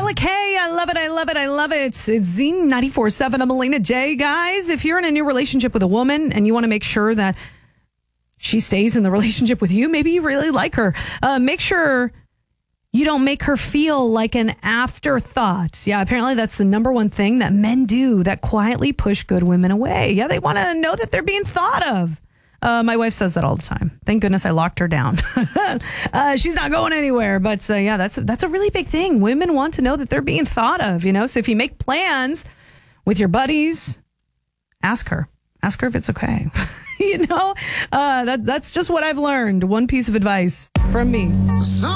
Carla K. I love it. I love it. I love it. It's Zine 94.7. I'm Elena J. Guys, if you're in a new relationship with a woman and you want to make sure that she stays in the relationship with you, maybe you really like her, make sure you don't make her feel like an afterthought. Yeah, apparently that's the number one thing that men do that quietly push good women away. Yeah, they want to know that they're being thought of. My wife says that all the time. Thank goodness I locked her down. She's not going anywhere. But yeah, that's a really big thing. Women want to know that they're being thought of, you know. So if you make plans with your buddies, ask her if it's okay. You know, that's just what I've learned. One piece of advice from me.